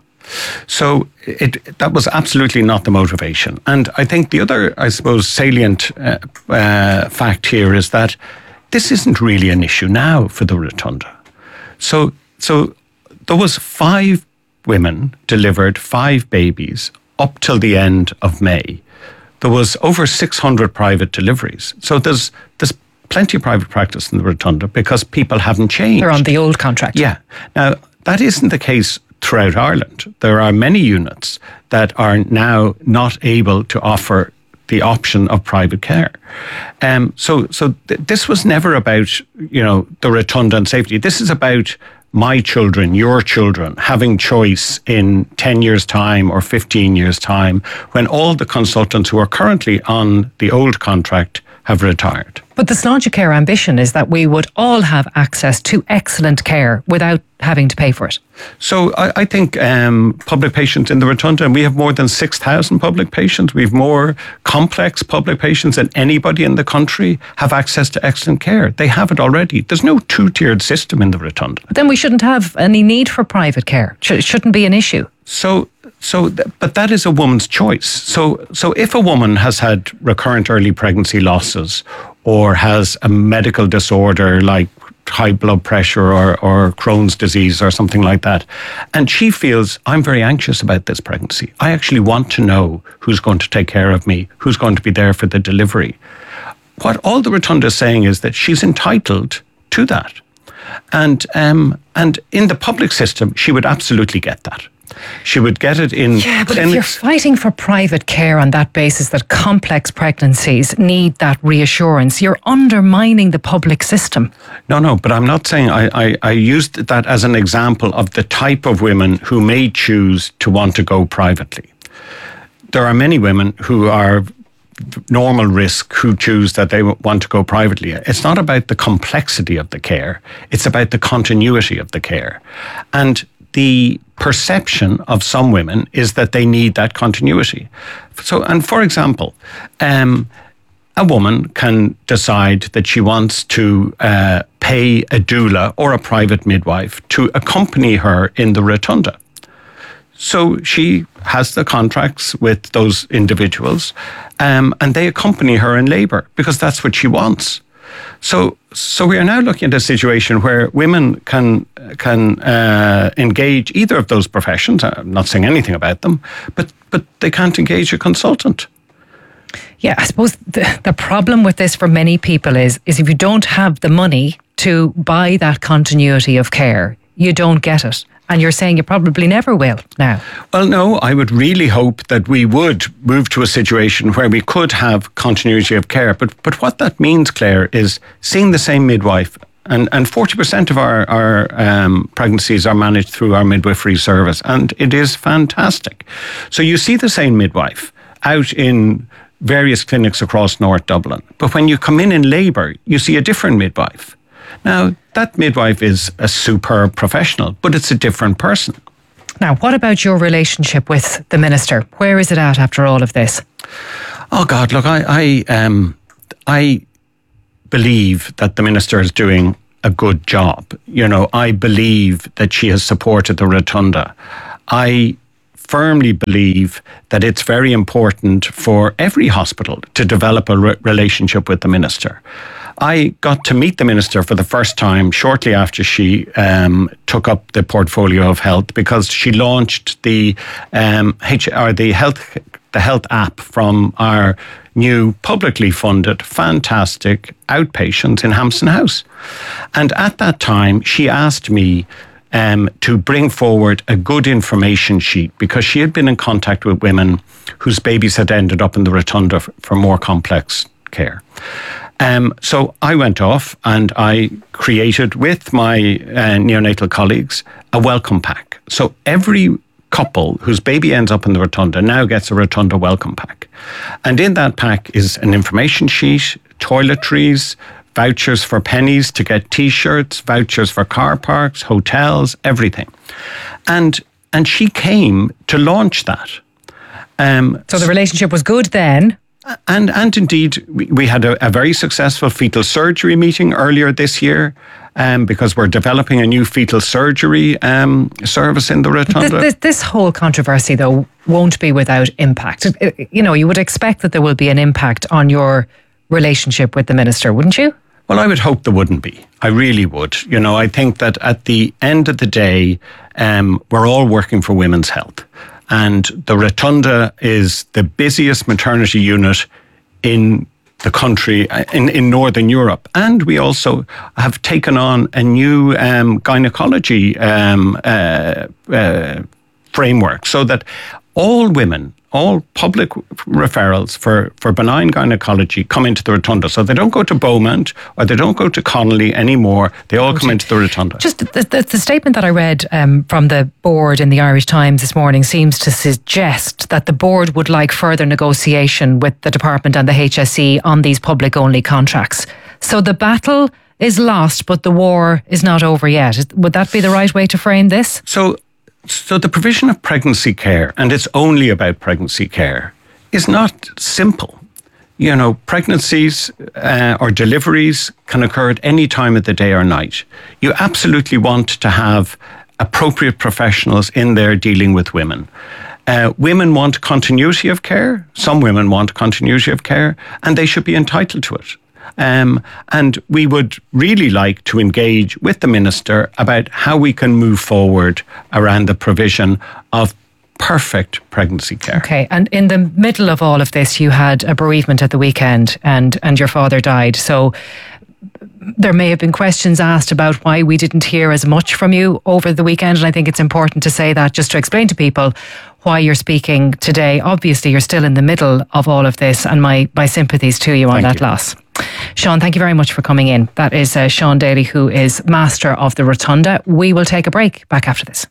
So it, that was absolutely not the motivation. And I think the other, I suppose, salient uh, uh, fact here is that this isn't really an issue now for the Rotunda. So, so there was five women delivered, five babies, up till the end of May. There was over six hundred private deliveries. So there's there's plenty of private practice in the Rotunda because people haven't changed. They're on the old contract. Yeah. Now, that isn't the case throughout Ireland. There are many units that are now not able to offer the option of private care. Um, so so th- this was never about, you know, the Rotunda and safety. This is about my children, your children, having choice in ten years' time or fifteen years' time when all the consultants who are currently on the old contract have retired. But the Sláintecare ambition is that we would all have access to excellent care without having to pay for it. So I, I think um, public patients in the Rotunda, and we have more than six thousand public patients. We have more complex public patients than anybody in the country have access to excellent care. They have it already. There's no two-tiered system in the Rotunda. But then we shouldn't have any need for private care. It shouldn't be an issue. So, so, th- but that is a woman's choice. So, so if a woman has had recurrent early pregnancy losses or has a medical disorder like high blood pressure or, or Crohn's disease or something like that, and she feels, I'm very anxious about this pregnancy. I actually want to know who's going to take care of me, who's going to be there for the delivery. What all the Rotunda is saying is that she's entitled to that. And um, and in the public system, she would absolutely get that. She would get it in Yeah, but clinics. if you're fighting for private care on that basis that complex pregnancies need that reassurance, you're undermining the public system. No, no, but I'm not saying, I, I, I used that as an example of the type of women who may choose to want to go privately. There are many women who are normal risk who choose that they want to go privately. It's not about the complexity of the care, it's about the continuity of the care. And the perception of some women is that they need that continuity. So, and for example, um, a woman can decide that she wants to uh, pay a doula or a private midwife to accompany her in the Rotunda. So she has the contracts with those individuals, um, and they accompany her in labour because that's what she wants. So, so we are now looking at a situation where women can can uh, engage either of those professions. I'm not saying anything about them, but but they can't engage a consultant. Yeah, I suppose the, the problem with this for many people is is if you don't have the money to buy that continuity of care, you don't get it. And you're saying you probably never will now. Well, no, I would really hope that we would move to a situation where we could have continuity of care. But but what that means, Claire, is seeing the same midwife And and forty percent of our, our um, pregnancies are managed through our midwifery service, and it is fantastic. So you see the same midwife out in various clinics across North Dublin, but when you come in in labour, you see a different midwife. Now, that midwife is a superb professional, but it's a different person. Now, what about your relationship with the minister? Where is it at after all of this? Oh God, look, I I, um, I believe that the minister is doing a good job. You know, I believe that she has supported the Rotunda. I firmly believe that it's very important for every hospital to develop a re- relationship with the minister. I got to meet the minister for the first time shortly after she um, took up the portfolio of health, because she launched the um, H- or the health the health app from our new publicly funded, fantastic outpatients in Hampson House. And at that time, she asked me um, to bring forward a good information sheet, because she had been in contact with women whose babies had ended up in the Rotunda for, for more complex care. Um, so I went off and I created with my uh, neonatal colleagues a welcome pack. So every couple whose baby ends up in the Rotunda now gets a Rotunda welcome pack. And in that pack is an information sheet, toiletries, vouchers for pennies to get T-shirts, vouchers for car parks, hotels, everything. And and she came to launch that. Um, so the relationship was good then? And and indeed, we, we had a, a very successful fetal surgery meeting earlier this year, um, because we're developing a new fetal surgery um, service in the Rotunda. This, this, this whole controversy, though, won't be without impact. It, it, you know, you would expect that there will be an impact on your relationship with the minister, wouldn't you? Well, I would hope there wouldn't be. I really would. You know, I think that at the end of the day, um, we're all working for women's health. And the Rotunda is the busiest maternity unit in the country, in, in Northern Europe. And we also have taken on a new um, gynecology um, uh, uh, framework, so that all women, all public referrals for, for benign gynecology come into the Rotunda. So they don't go to Beaumont or they don't go to Connolly anymore. They all come into the Rotunda. Just the, the, the statement that I read um, from the board in the Irish Times this morning seems to suggest that the board would like further negotiation with the department and the H S E on these public-only contracts. So the battle is lost, but the war is not over yet. Would that be the right way to frame this? So So the provision of pregnancy care, and it's only about pregnancy care, is not simple. You know, pregnancies uh, or deliveries can occur at any time of the day or night. You absolutely want to have appropriate professionals in there dealing with women. Uh, women want continuity of care. Some women want continuity of care, and they should be entitled to it. Um, and we would really like to engage with the minister about how we can move forward around the provision of perfect pregnancy care. Okay, and in the middle of all of this, you had a bereavement at the weekend, and, and your father died. So there may have been questions asked about why we didn't hear as much from you over the weekend, and I think it's important to say that, just to explain to people why you're speaking today. Obviously, you're still in the middle of all of this, and my, my sympathies to you on Thank that you. loss. Sean, thank you very much for coming in. That is uh, Sean Daly, who is Master of the Rotunda. We will take a break. Back after this.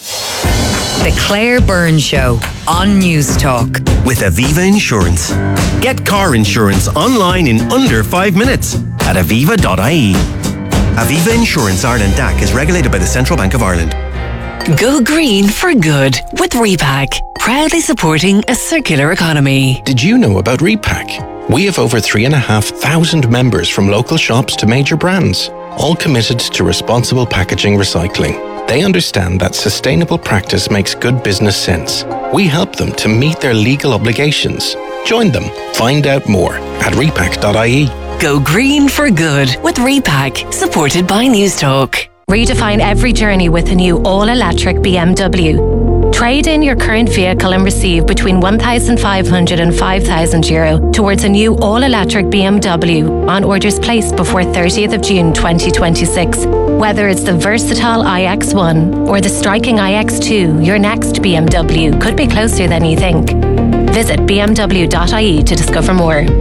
The Claire Byrne Show on News Talk. With Aviva Insurance. Get car insurance online in under five minutes at aviva dot I E. Aviva Insurance Ireland D A C is regulated by the Central Bank of Ireland. Go green for good with Repack, proudly supporting a circular economy. Did you know about Repack? We have over three and a half thousand members from local shops to major brands, all committed to responsible packaging recycling. They understand that sustainable practice makes good business sense. We help them to meet their legal obligations. Join them. Find out more at repack dot I E. Go green for good with Repack, supported by News Talk. Redefine every journey with a new all-electric B M W. Trade in your current vehicle and receive between one thousand five hundred and five thousand euro towards a new all-electric B M W on orders placed before thirtieth of June twenty twenty-six. Whether it's the versatile i X one or the striking i X two, your next B M W could be closer than you think. Visit b m w dot I E to discover more.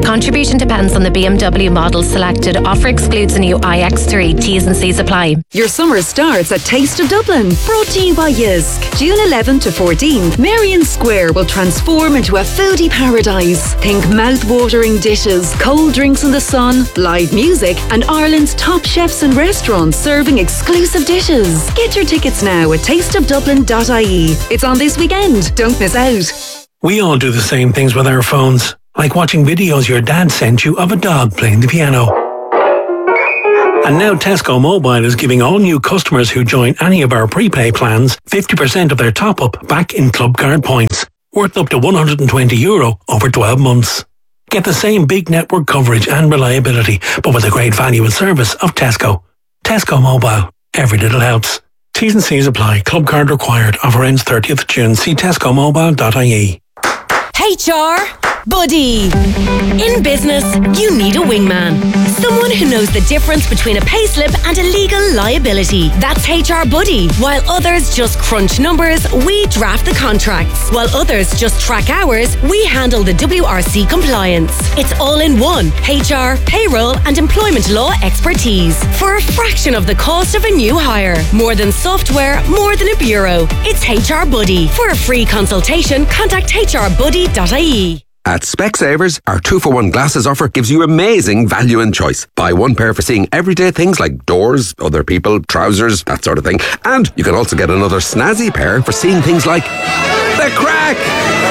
Contribution depends on the B M W model selected. Offer excludes the new i X three. T's and C's apply. Your summer starts at Taste of Dublin. Brought to you by Yisk. June eleventh to fourteenth, Marion Square will transform into a foodie paradise. Think mouth-watering dishes, cold drinks in the sun, live music, and Ireland's top chefs and restaurants serving exclusive dishes. Get your tickets now at taste of dublin dot I E. It's on this weekend. Don't miss out. We all do the same things with our phones, like watching videos your dad sent you of a dog playing the piano. And now Tesco Mobile is giving all new customers who join any of our prepay plans fifty percent of their top-up back in club card points, worth up to one hundred twenty euro over twelve months. Get the same big network coverage and reliability, but with a great value and service of Tesco. Tesco Mobile. Every little helps. T's and C's apply. Club card required. Offer ends thirtieth of June. See tesco mobile dot I E. H R Buddy. In business, you need a wingman. Someone who knows the difference between a payslip and a legal liability. That's H R Buddy. While others just crunch numbers, we draft the contracts. While others just track hours, we handle the W R C compliance. It's all in one. H R, payroll and employment law expertise. For a fraction of the cost of a new hire. More than software, more than a bureau. It's H R Buddy. For a free consultation, contact h r buddy dot I E. At Specsavers, our two for one glasses offer gives you amazing value and choice. Buy one pair for seeing everyday things like doors, other people, trousers, that sort of thing. And you can also get another snazzy pair for seeing things like the crack!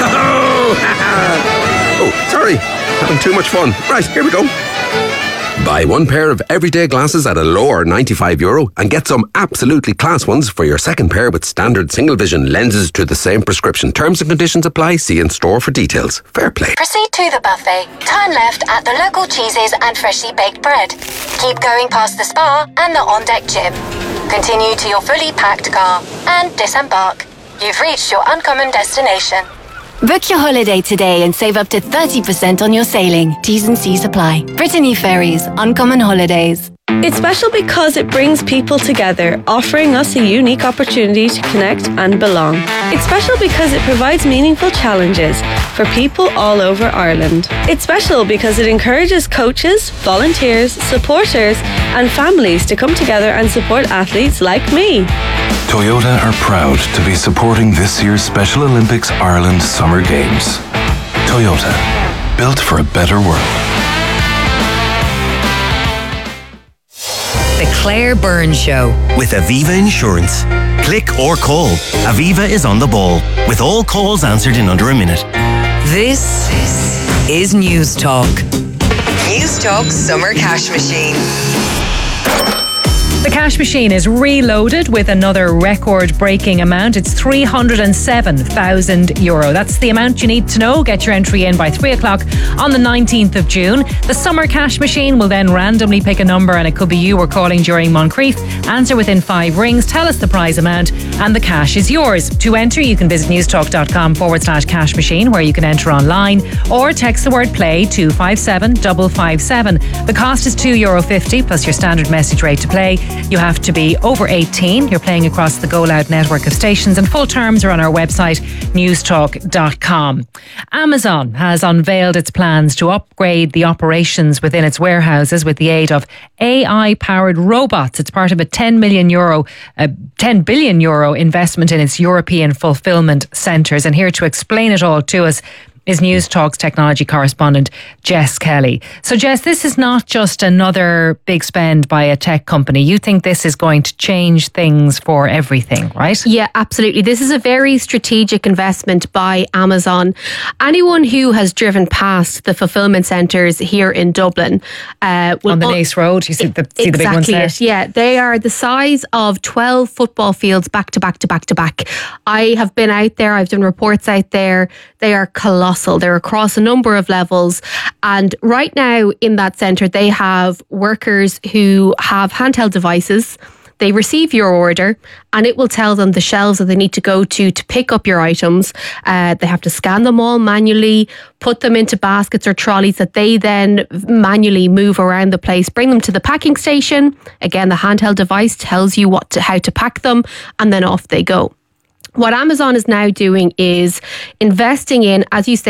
Oh, sorry, having too much fun. Right, here we go. Buy one pair of everyday glasses at a lower ninety-five euro and get some absolutely class ones for your second pair with standard single vision lenses to the same prescription. Terms and conditions apply. See in store for details. Fair play. Proceed to the buffet. Time left at the local cheeses and freshly baked bread. Keep going past the spa and the on-deck gym. Continue to your fully packed car and disembark. You've reached your uncommon destination. Book your holiday today and save up to thirty percent on your sailing. T's and C's apply. Brittany Ferries. Uncommon holidays. It's special because it brings people together, offering us a unique opportunity to connect and belong. It's special because it provides meaningful challenges for people all over Ireland. It's special because it encourages coaches, volunteers, supporters and families to come together and support athletes like me. Toyota are proud to be supporting this year's Special Olympics Ireland Summer Games. Toyota, built for a better world. The Claire Byrne Show. With Aviva Insurance. Click or call. Aviva is on the ball, with all calls answered in under a minute. This is News Talk. News Talk Summer Cash Machine. The cash machine is reloaded with another record-breaking amount. It's three hundred seven thousand euro. That's the amount you need to know. Get your entry in by three o'clock on the nineteenth of June. The summer cash machine will then randomly pick a number, and it could be you or calling during Moncrief. Answer within five rings. Tell us the prize amount, and the cash is yours. To enter, you can visit newstalk.com forward slash cash machine, where you can enter online, or text the word play to five seven five five seven. The cost is two euro fifty plus your standard message rate to play. You have to be over eighteen. You're playing across the Go Loud network of stations, and full terms are on our website, newstalk dot com. Amazon has unveiled its plans to upgrade the operations within its warehouses with the aid of A I-powered robots. It's part of a ten million euro, uh, ten billion euro investment in its European fulfillment centres. And here to explain it all to us is News Talk's technology correspondent, Jess Kelly. So Jess, this is not just another big spend by a tech company. You think this is going to change things for everything, right? Yeah, absolutely. This is a very strategic investment by Amazon. Anyone who has driven past the fulfillment centres here in Dublin... Uh, will On the Naas Road, you see the, see the big ones there? Exactly, yeah. They are the size of twelve football fields back to back to back to back. I have been out there, I've done reports out there. They are colossal. They're across a number of levels. And right now in that centre, they have workers who have handheld devices. They receive your order and it will tell them the shelves that they need to go to to pick up your items. Uh, they have to scan them all manually, put them into baskets or trolleys that they then manually move around the place, bring them to the packing station. Again, the handheld device tells you what to, how to pack them, and then off they go. What Amazon is now doing is investing in, as you say,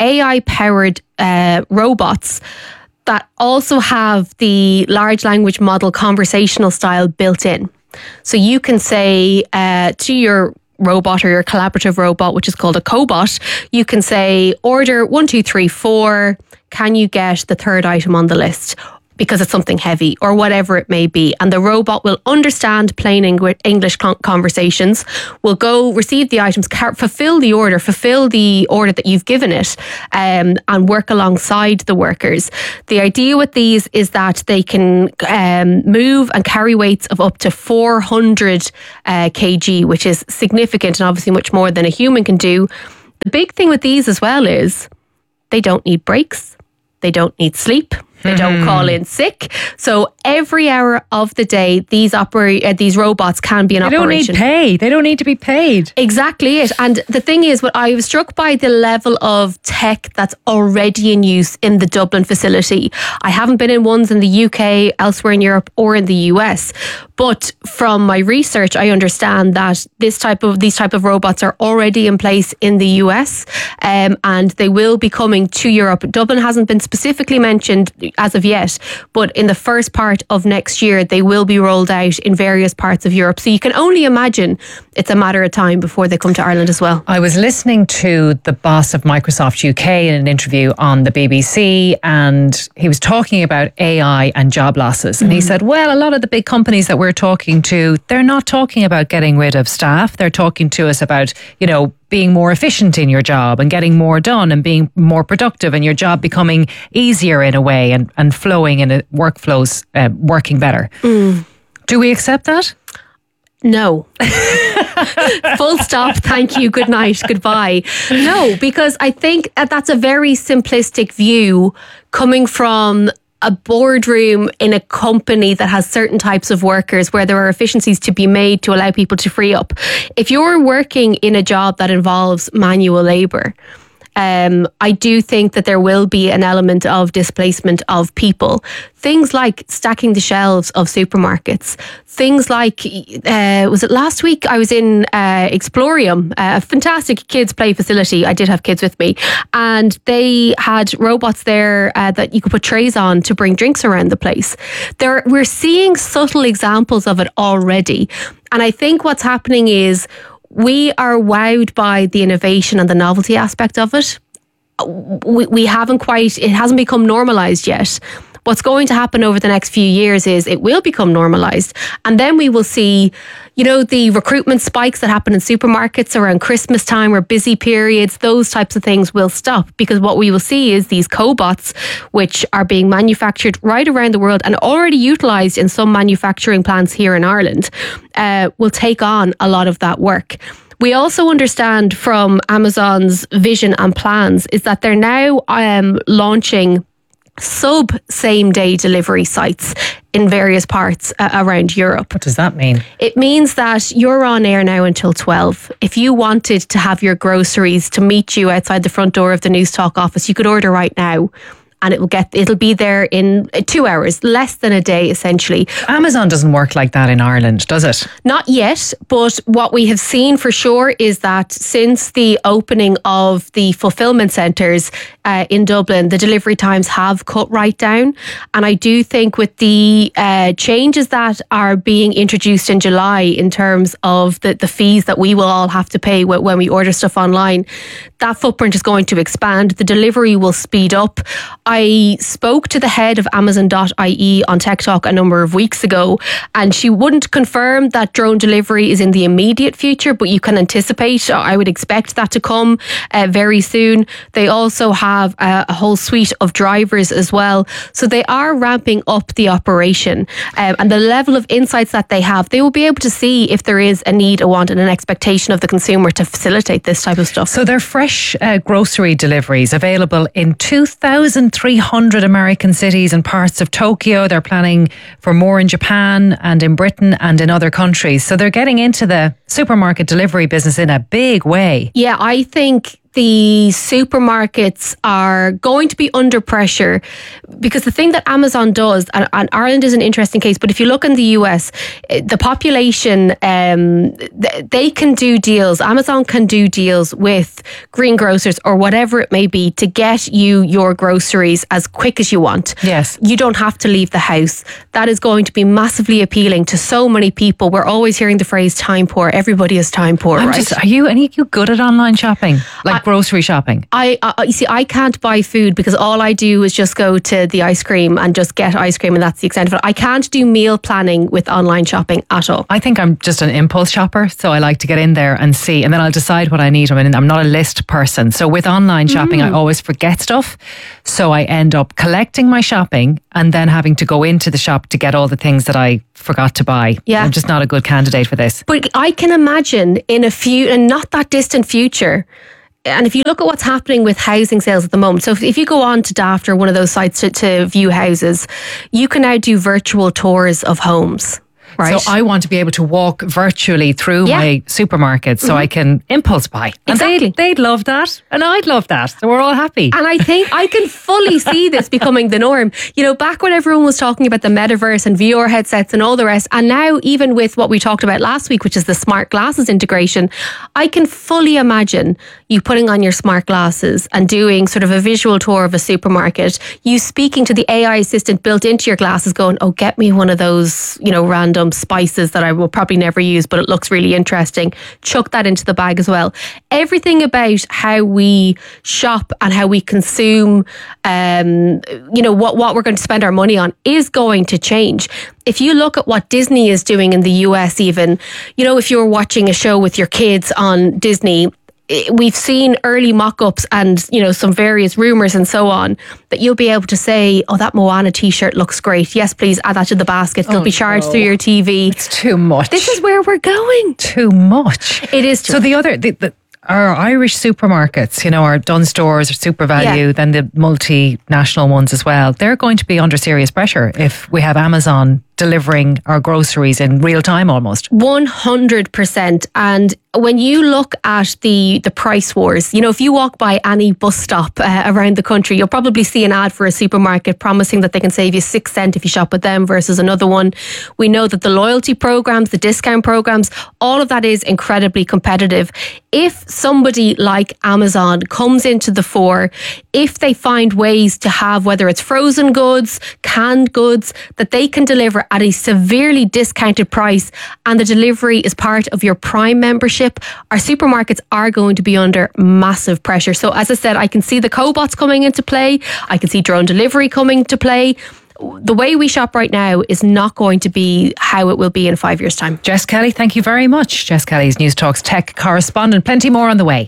A I-powered uh, robots that also have the large language model conversational style built in. So you can say uh, to your robot or your collaborative robot, which is called a cobot, you can say, order one, two, three, four. Can you get the third item on the list? Because it's something heavy or whatever it may be. And the robot will understand plain English conversations, will go receive the items, fulfill the order, fulfill the order that you've given it, um, and work alongside the workers. The idea with these is that they can um, move and carry weights of up to four hundred uh, kilograms, which is significant and obviously much more than a human can do. The big thing with these as well is they don't need breaks. They don't need sleep. They don't call in sick. So every hour of the day, these operate uh, these robots can be in they operation. They don't need pay. They don't need to be paid. Exactly it. And the thing is, what I was struck by the level of tech that's already in use in the Dublin facility. I haven't been in ones in the U K, elsewhere in Europe, or in the U S. But from my research, I understand that this type of these type of robots are already in place in the U S, um, and they will be coming to Europe. Dublin hasn't been specifically mentioned as of yet, but in the first part of next year, they will be rolled out in various parts of Europe. So you can only imagine it's a matter of time before they come to Ireland as well. I was listening to the boss of Microsoft U K in an interview on the B B C, and he was talking about A I and job losses. And mm-hmm. he said, well, a lot of the big companies that we're talking to, they're not talking about getting rid of staff. They're talking to us about, you know, being more efficient in your job and getting more done and being more productive and your job becoming easier in a way and, and flowing and workflows uh, working better. Mm. Do we accept that? No. Full stop. Thank you. Good night. Goodbye. No, because I think that's a very simplistic view coming from a boardroom in a company that has certain types of workers where there are efficiencies to be made to allow people to free up. If you're working in a job that involves manual labour, Um, I do think that there will be an element of displacement of people. Things like stacking the shelves of supermarkets. Things like, uh, was it last week? I was in uh, Explorium, a fantastic kids play facility. I did have kids with me. And they had robots there uh, that you could put trays on to bring drinks around the place. There, we're seeing subtle examples of it already. And I think what's happening is we are wowed by the innovation and the novelty aspect of it. We, we haven't quite, it hasn't become normalised yet. What's going to happen over the next few years is it will become normalised. And then we will see, you know, the recruitment spikes that happen in supermarkets around Christmas time or busy periods, those types of things will stop, because what we will see is these cobots, which are being manufactured right around the world and already utilised in some manufacturing plants here in Ireland, uh, will take on a lot of that work. We also understand from Amazon's vision and plans is that they're now um, launching sub same day delivery sites in various parts uh, around Europe. What does that mean? It means that you're on air now until twelve. If you wanted to have your groceries to meet you outside the front door of the News Talk office, you could order right now. And it will get, it'll be there in two hours, less than a day, essentially. Amazon doesn't work like that in Ireland, does it? Not yet, but what we have seen for sure is that since the opening of the fulfillment centres uh, in Dublin, the delivery times have cut right down. And I do think with the uh, changes that are being introduced in July in terms of the, the fees that we will all have to pay when we order stuff online, that footprint is going to expand. The delivery will speed up. I spoke to the head of Amazon dot I E on Tech Talk a number of weeks ago, and she wouldn't confirm that drone delivery is in the immediate future, but you can anticipate, I would expect that to come uh, very soon. They also have a, a whole suite of drivers as well. So they are ramping up the operation, um, and the level of insights that they have, they will be able to see if there is a need, a want and an expectation of the consumer to facilitate this type of stuff. So they're fresh uh, grocery deliveries available in two thousand three hundred American cities and parts of Tokyo. They're planning for more in Japan and in Britain and in other countries. So they're getting into the supermarket delivery business in a big way. Yeah, I think the supermarkets are going to be under pressure because the thing that Amazon does, and, and Ireland is an interesting case, but if you look in the U S, the population, um, they can do deals. Amazon can do deals with greengrocers or whatever it may be to get you your groceries as quick as you want. Yes. You don't have to leave the house. That is going to be massively appealing to so many people. We're always hearing the phrase time poor. Everybody is time poor, I'm right? Just, are you any you good at online shopping? Like I, grocery shopping? I, I you see, I can't buy food because all I do is just go to the ice cream and just get ice cream, and that's the extent of it. I can't do meal planning with online shopping at all. I think I'm just an impulse shopper, so I like to get in there and see, and then I'll decide what I need. I mean, I'm not a list person, so with online shopping, mm. I always forget stuff. So I end up collecting my shopping and then having to go into the shop to get all the things that I forgot to buy. Yeah. I'm just not a good candidate for this. But I can imagine in a few, and not that distant future, and if you look at what's happening with housing sales at the moment, so if, if you go on to Daft or one of those sites to, to view houses, you can now do virtual tours of homes. Right. So I want to be able to walk virtually through yeah. my supermarket so mm-hmm. I can impulse buy. And exactly. they'd, they'd love that and I'd love that. So we're all happy. And I think I can fully see this becoming the norm. You know, back when everyone was talking about the metaverse and V R headsets and all the rest, and now even with what we talked about last week, which is the smart glasses integration, I can fully imagine you putting on your smart glasses and doing sort of a visual tour of a supermarket, you speaking to the A I assistant built into your glasses going, oh, get me one of those, you know, random spices that I will probably never use, but it looks really interesting. Chuck that into the bag as well. Everything about how we shop and how we consume, um, you know, what, what we're going to spend our money on is going to change. If you look at what Disney is doing in the U S even, you know, if you're watching a show with your kids on Disney, we've seen early mock-ups and, you know, some various rumours and so on that you'll be able to say, oh, that Moana t-shirt looks great. Yes, please add that to the basket. It'll oh, be charged no. through your T V. It's too much. This is where we're going. Too much. It is too So much. the other... The, the, our Irish supermarkets, you know, our Dunnes Stores, or Super Value, Yeah. then the multinational ones as well, they're going to be under serious pressure if we have Amazon delivering our groceries in real time almost. one hundred percent. And when you look at the, the price wars, you know, if you walk by any bus stop uh, around the country, you'll probably see an ad for a supermarket promising that they can save you six cents if you shop with them versus another one. We know that the loyalty programs, the discount programs, all of that is incredibly competitive. If somebody like Amazon comes into the fore, if they find ways to have, whether it's frozen goods, canned goods, that they can deliver at a severely discounted price, and the delivery is part of your Prime membership, our supermarkets are going to be under massive pressure. So as I said, I can see the cobots coming into play. I can see drone delivery coming to play. The way we shop right now is not going to be how it will be in five years' time. Jess Kelly, thank you very much. Jess Kelly's News Talk's tech correspondent. Plenty more on the way.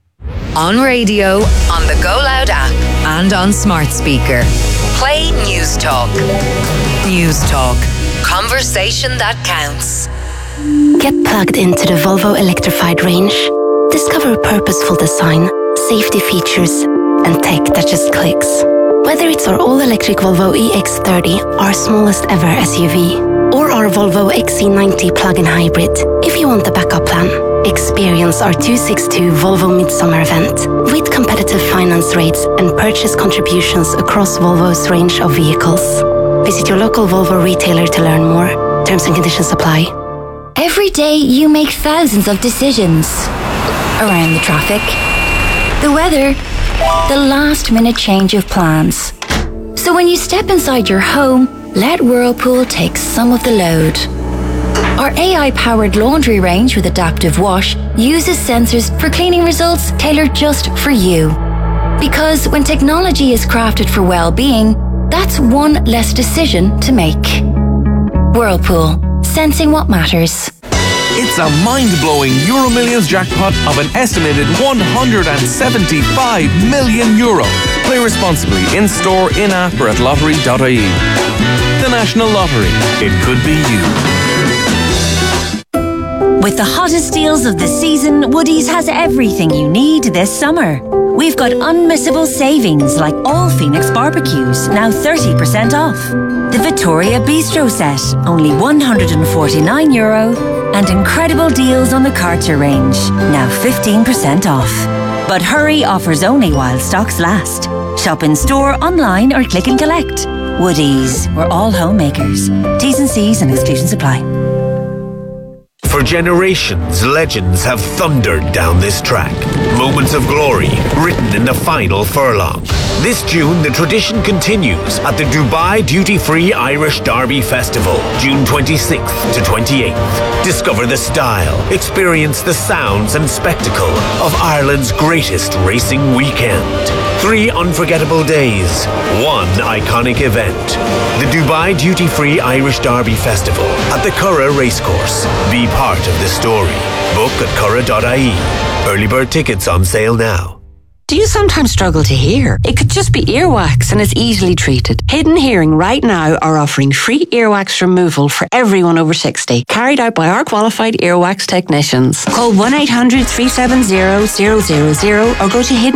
On radio, on the Go Loud app, and on smart speaker. Play News Talk. News Talk. Conversation that counts. Get plugged into the Volvo electrified range. Discover purposeful design, safety features, and tech that just clicks. Whether it's our all-electric Volvo E X thirty, our smallest ever S U V, or our Volvo X C ninety plug-in hybrid, if you want the backup plan, experience our two sixty-two Volvo Midsummer event with competitive finance rates and purchase contributions across Volvo's range of vehicles. Visit your local Volvo retailer to learn more. Terms and conditions apply. Every day you make thousands of decisions. Around the traffic, the weather, the last minute change of plans. So when you step inside your home, let Whirlpool take some of the load. Our A I-powered laundry range with Adaptive Wash uses sensors for cleaning results tailored just for you. Because when technology is crafted for well-being, that's one less decision to make. Whirlpool, sensing what matters. It's a mind-blowing Euro Millions jackpot of an estimated one hundred seventy-five million euro. Play responsibly in-store, in-app or at lottery dot I E. The National Lottery. It could be you. With the hottest deals of the season, Woodie's has everything you need this summer. We've got unmissable savings like all Phoenix barbecues, now thirty percent off. The Victoria Bistro set, only one hundred forty-nine euro. And incredible deals on the Carter range, now fifteen percent off. But hurry offers only while stocks last. Shop in store, online or click and collect. Woodies, we're all homemakers. T's and C's and exclusions apply. For generations, legends have thundered down this track. Moments of glory written in the final furlong. This June, the tradition continues at the Dubai Duty Free Irish Derby Festival, June twenty-sixth to twenty-eighth. Discover the style, experience the sounds and spectacle of Ireland's greatest racing weekend. Three unforgettable days, one iconic event. The Dubai Duty Free Irish Derby Festival at the Curragh Racecourse. Be part of the story. Book at curragh dot I E. Early bird tickets on sale now. Do you sometimes struggle to hear? It could just be earwax and it's easily treated. Hidden Hearing right now are offering free earwax removal for everyone over sixty, carried out by our qualified earwax technicians. Call one eight hundred three seven zero zero zero zero or go to hidden